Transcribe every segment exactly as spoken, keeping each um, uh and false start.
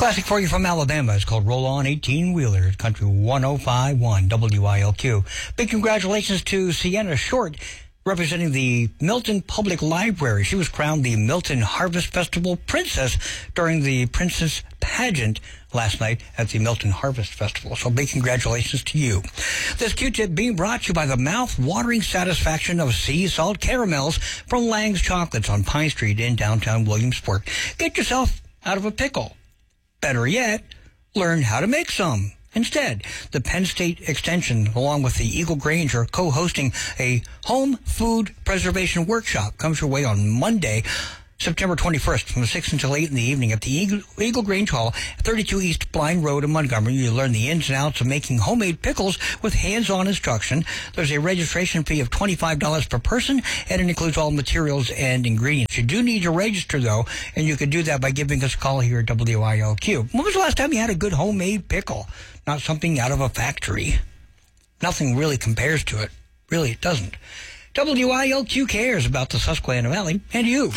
Classic for you from Alabama. It's called Roll On eighteen-Wheeler, Country one oh five point one W I L Q. Big congratulations to Sienna Short, representing the Milton Public Library. She was crowned the Milton Harvest Festival Princess during the Princess Pageant last night at the Milton Harvest Festival. So big congratulations to you. This Q-tip being brought to you by the mouth-watering satisfaction of sea salt caramels from Lang's Chocolates on Pine Street in downtown Williamsport. Get yourself out of a pickle. Better yet, learn how to make some. Instead, the Penn State Extension, along with the Eagle Grange, are co-hosting a home food preservation workshop. Comes your way on Monday, September twenty-first, from six until eight in the evening at the Eagle, Eagle Grange Hall, thirty-two East Blind Road in Montgomery. You learn the ins and outs of making homemade pickles with hands-on instruction. There's a registration fee of twenty-five dollars per person, and it includes all materials and ingredients. You do need to register, though, and you can do that by giving us a call here at W I L Q. When was the last time you had a good homemade pickle? Not something out of a factory. Nothing really compares to it. Really, it doesn't. W I L Q cares about the Susquehanna Valley and you.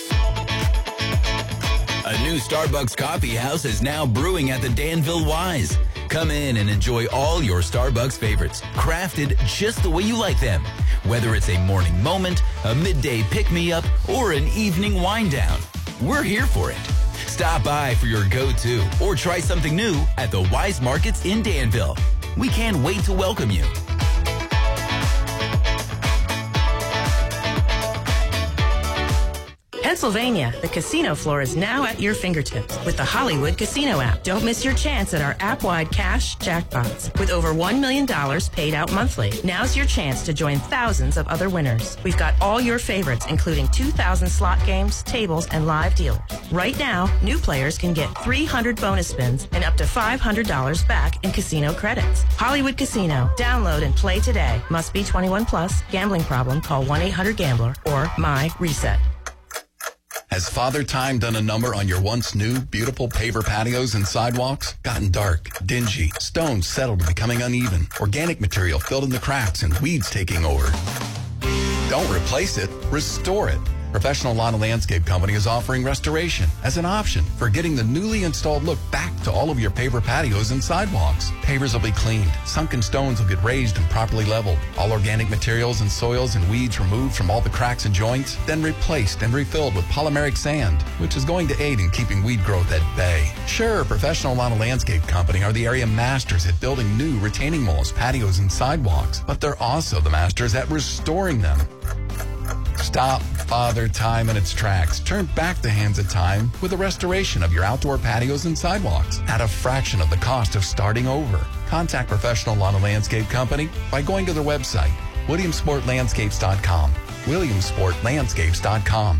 A new Starbucks coffee house is now brewing at the Danville Wise. Come in and enjoy all your Starbucks favorites, crafted just the way you like them. Whether it's a morning moment, a midday pick-me-up, or an evening wind-down, we're here for it. Stop by for your go-to or try something new at the Wise Markets in Danville. We can't wait to welcome you. Pennsylvania, the casino floor is now at your fingertips with the Hollywood Casino app. Don't miss your chance at our app-wide cash jackpots with over one million dollars paid out monthly. Now's your chance to join thousands of other winners. We've got all your favorites, including two thousand slot games, tables, and live dealers. Right now, new players can get three hundred bonus spins and up to five hundred dollars back in casino credits. Hollywood Casino. Download and play today. Must be twenty-one plus. Gambling problem? Call one eight hundred gambler or My Reset. Has Father Time done a number on your once new, beautiful paver patios and sidewalks? Gotten dark, dingy, stones settled and becoming uneven, organic material filled in the cracks, and weeds taking over? Don't replace it, restore it. Professional Lawn and Landscape Company is offering restoration as an option for getting the newly installed look back to all of your paver patios and sidewalks. Pavers will be cleaned, sunken stones will get raised and properly leveled, all organic materials and soils and weeds removed from all the cracks and joints, then replaced and refilled with polymeric sand, which is going to aid in keeping weed growth at bay. Sure, Professional Lawn and Landscape Company are the area masters at building new retaining walls, patios, and sidewalks, but they're also the masters at restoring them. Stop Father Time in its tracks. Turn back the hands of time with a restoration of your outdoor patios and sidewalks at a fraction of the cost of starting over. Contact Professional Lawn and Landscape Company by going to their website, williamsport landscapes dot com. williamsport landscapes dot com.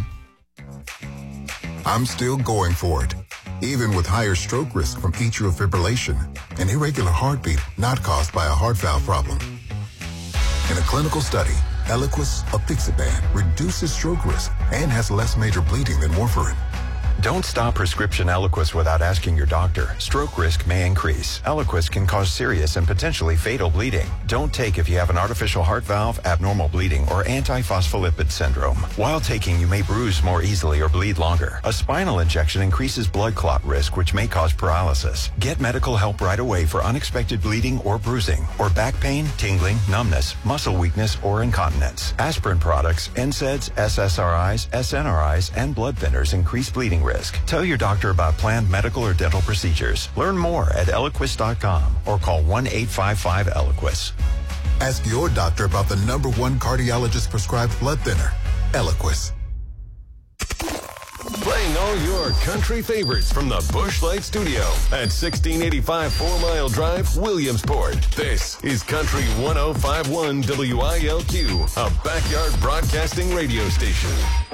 I'm still going for it, even with higher stroke risk from atrial fibrillation, an irregular heartbeat not caused by a heart valve problem. In a clinical study, Eliquis apixaban reduces stroke risk and has less major bleeding than warfarin. Don't stop prescription Eliquis without asking your doctor. Stroke risk may increase. Eliquis can cause serious and potentially fatal bleeding. Don't take if you have an artificial heart valve, abnormal bleeding, or antiphospholipid syndrome. While taking, you may bruise more easily or bleed longer. A spinal injection increases blood clot risk, which may cause paralysis. Get medical help right away for unexpected bleeding or bruising, or back pain, tingling, numbness, muscle weakness, or incontinence. Aspirin products, N SAIDs, S S R Is, S N R Is, and blood thinners increase bleeding risk. Tell your doctor about planned medical or dental procedures. Learn more at eliquis dot com or call one eight five five Eliquis. Ask your doctor about the number one cardiologist prescribed blood thinner, Eliquis. Playing all your country favorites from the Busch Light Studio at sixteen eighty-five Four Mile Drive, Williamsport. This is Country one oh five point one W I L Q, a backyard broadcasting radio station.